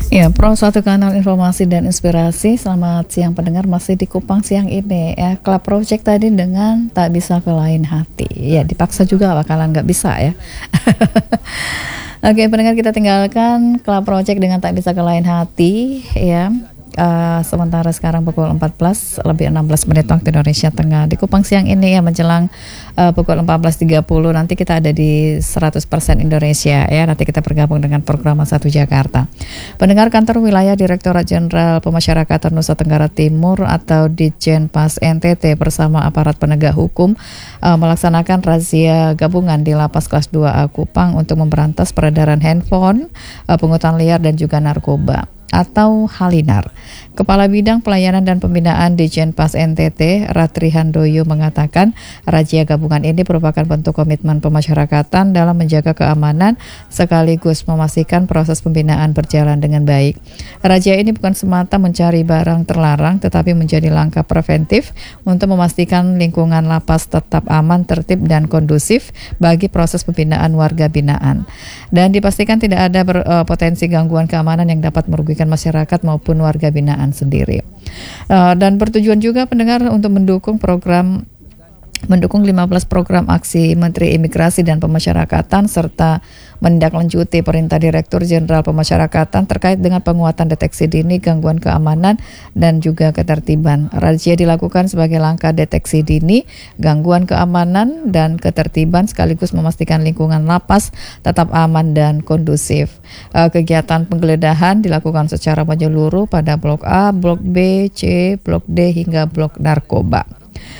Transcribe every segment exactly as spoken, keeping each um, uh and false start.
Ya, Pro suatu kanal informasi dan inspirasi. Selamat siang pendengar, masih di Kupang siang ini ya. Club Project tadi dengan tak bisa ke lain hati. Ya, dipaksa juga bakalan nggak bisa ya. Oke, pendengar, kita tinggalkan Club Project dengan tak bisa ke lain hati ya. Uh, sementara sekarang pukul empat belas lebih enam belas menit waktu Indonesia Tengah. Di Kupang siang ini ya menjelang uh, pukul empat belas tiga puluh nanti kita ada di seratus persen Indonesia ya. Nanti kita bergabung dengan program satu Jakarta. Pendengar, kantor wilayah Direktorat Jenderal Pemasyarakatan Nusa Tenggara Timur atau Ditjenpas N T T bersama aparat penegak hukum uh, melaksanakan razia gabungan di Lapas Kelas dua A Kupang untuk memberantas peredaran handphone, uh, pungutan liar dan juga narkoba atau Halinar. Kepala Bidang Pelayanan dan Pembinaan Ditjenpas N T T, Ratri Handoyo, mengatakan razia gabungan ini merupakan bentuk komitmen pemasyarakatan dalam menjaga keamanan sekaligus memastikan proses pembinaan berjalan dengan baik. Razia ini bukan semata mencari barang terlarang, tetapi menjadi langkah preventif untuk memastikan lingkungan lapas tetap aman, tertib, dan kondusif bagi proses pembinaan warga binaan. Dan dipastikan tidak ada berpotensi gangguan keamanan yang dapat merugikan masyarakat maupun warga binaan sendiri. Uh, dan bertujuan juga pendengar untuk mendukung program mendukung lima belas program aksi Menteri Imigrasi dan Pemasyarakatan serta menindaklanjuti perintah Direktur Jenderal Pemasyarakatan terkait dengan penguatan deteksi dini gangguan keamanan dan juga ketertiban. Razia dilakukan sebagai langkah deteksi dini gangguan keamanan dan ketertiban sekaligus memastikan lingkungan lapas tetap aman dan kondusif. Kegiatan penggeledahan dilakukan secara menyeluruh pada Blok A, Blok B, C, Blok D hingga Blok Narkoba.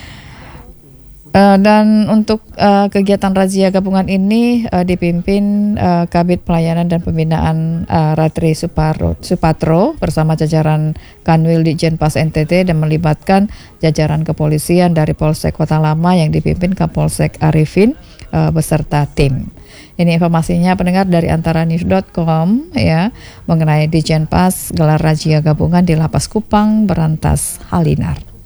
Uh, dan untuk uh, kegiatan razia gabungan ini uh, dipimpin uh, Kabid Pelayanan dan Pembinaan uh, Ratri Suparo, Supatro bersama jajaran Kanwil Ditjenpas N T T dan melibatkan jajaran kepolisian dari Polsek Kota Lama yang dipimpin Kapolsek Arifin uh, beserta tim. Ini informasinya pendengar dari antaranews dot com ya mengenai Ditjenpas gelar razia gabungan di Lapas Kupang berantas Halinar.